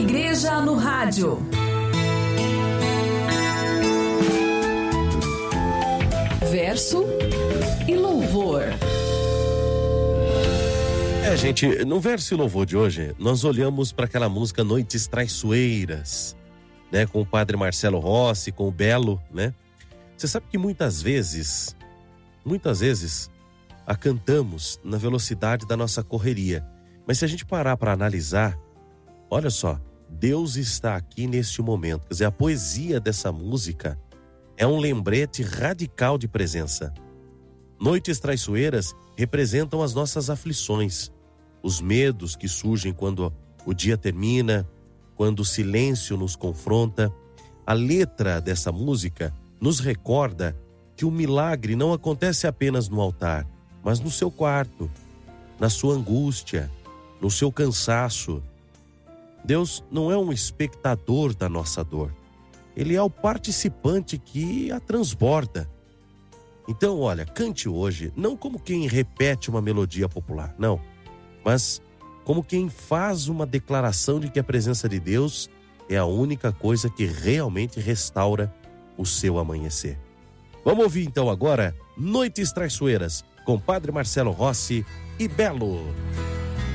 Igreja no Rádio. Verso e louvor. Gente, no verso e louvor de hoje, nós olhamos para aquela música Noites Traiçoeiras, né? Com o padre Marcelo Rossi, com o Belo, né? Você sabe que muitas vezes, a cantamos na velocidade da nossa correria. Mas se a gente parar para analisar, olha só, Deus está aqui neste momento. Quer dizer, a poesia dessa música é um lembrete radical de presença. Noites traiçoeiras representam as nossas aflições, os medos que surgem quando o dia termina, quando o silêncio nos confronta. A letra dessa música nos recorda que o milagre não acontece apenas no altar, mas no seu quarto, na sua angústia, no seu cansaço. Deus não é um espectador da nossa dor. Ele é o participante que a transborda. Então, olha, cante hoje, não como quem repete uma melodia popular, não. Mas como quem faz uma declaração de que a presença de Deus é a única coisa que realmente restaura o seu amanhecer. Vamos ouvir então agora Noites Traiçoeiras, com Padre Marcelo Rossi e Belo.